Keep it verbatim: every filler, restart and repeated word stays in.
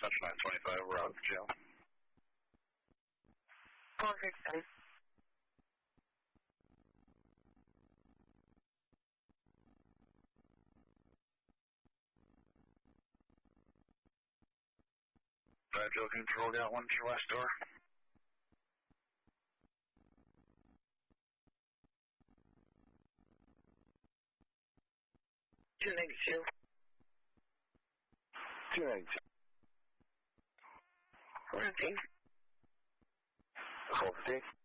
Central nine twenty-five, we're out of jail. four six seven. Five Joe Control, got one to your west door. two ninety-two. two ninety-two. four fifteen. four fifteen.